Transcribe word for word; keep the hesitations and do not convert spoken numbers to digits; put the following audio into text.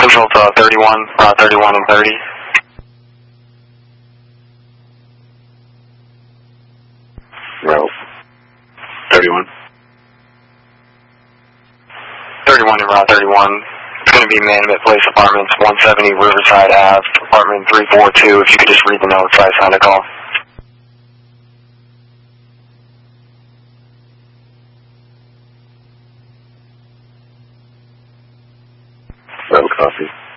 Central to thirty-one, uh, thirty-one and thirty. No. thirty-one. thirty-one and Route thirty-one. It's going to be Manamit Place Apartments, one seventy Riverside Ave, apartment three four two. If you could just read the notes, I signed a call. No copy.